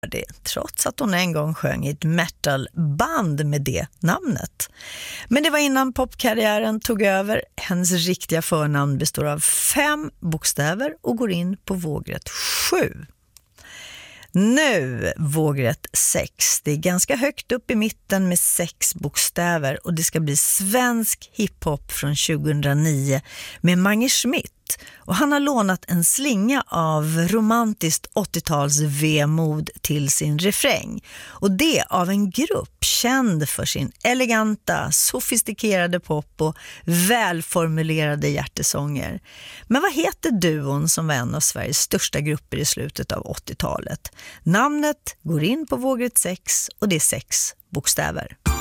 det, trots att hon en gång sjöng i ett metalband med det namnet. Men det var innan popkarriären tog över. Hennes riktiga förnamn består av 5 bokstäver och går in på vågrätt 7. Nu vågrätt 6. Det är ganska högt upp i mitten med 6 bokstäver och det ska bli svensk hiphop från 2009 med Mange Schmidt. Och han har lånat en slinga av romantiskt 80-tals vemod till sin refräng. Och det av en grupp känd för sin eleganta, sofistikerade pop och välformulerade hjärtesånger. Men vad heter duon som var en av Sveriges största grupper i slutet av 80-talet? Namnet går in på vågrätt 6 och det är 6 bokstäver.